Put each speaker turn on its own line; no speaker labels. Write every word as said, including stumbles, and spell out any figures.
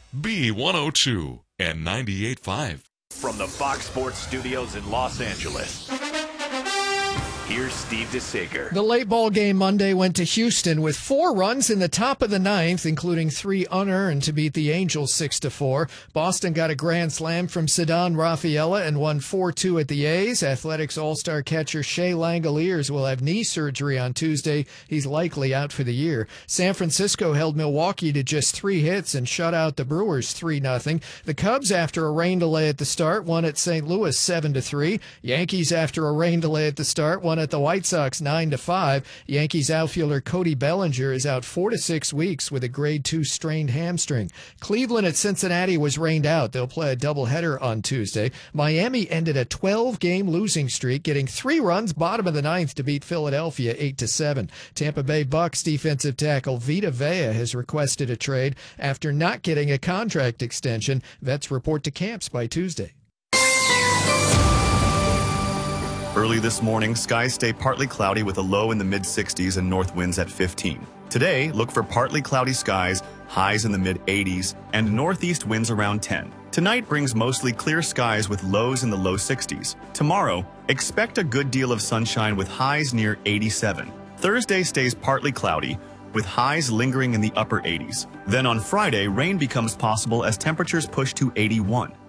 B one oh two and ninety-eight point five.
From the Fox Sports Studios in Los Angeles, here's Steve DeSager.
The late ball game Monday went to Houston with four runs in the top of the ninth, including three unearned to beat the Angels six to four. Boston got a grand slam from Ceddanne Rafaela and won four two at the A's. Athletics All-Star catcher Shea Langoliers will have knee surgery on Tuesday. He's likely out for the year. San Francisco held Milwaukee to just three hits and shut out the Brewers three nothing. The Cubs, after a rain delay at the start, won at Saint Louis seven to three. Yankees, after a rain delay at the start, won at the White Sox nine to five. Yankees outfielder Cody Bellinger is out four to six weeks with a grade two strained hamstring. Cleveland at Cincinnati was rained out. They'll play a doubleheader on Tuesday. Miami ended a twelve-game losing streak, getting three runs bottom of the ninth to beat Philadelphia eight to seven. Tampa Bay Bucks defensive tackle Vita Vea has requested a trade after not getting a contract extension. Vets report to camps by Tuesday.
Early this morning, skies stay partly cloudy with a low in the mid sixties and north winds at fifteen. Today, look for partly cloudy skies, highs in the mid eighties, and northeast winds around ten. Tonight brings mostly clear skies with lows in the low sixties. Tomorrow, expect a good deal of sunshine with highs near eighty-seven. Thursday stays partly cloudy, with highs lingering in the upper eighties. Then on Friday, rain becomes possible as temperatures push to eighty-one.